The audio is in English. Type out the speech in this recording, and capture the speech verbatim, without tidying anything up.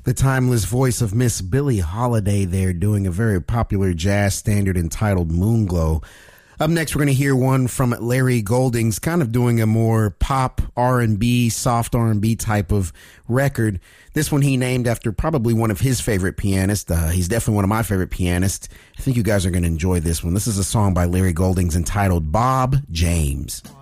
The timeless voice of Miss Billie Holiday there, doing a very popular jazz standard entitled Moonglow. Up next, we're going to hear one from Larry Goldings, kind of doing a more pop R and B, soft R and B type of record. This one he named after probably one of his favorite pianists. Uh, he's definitely one of my favorite pianists. I think you guys are going to enjoy this one. This is a song by Larry Goldings entitled Bob James.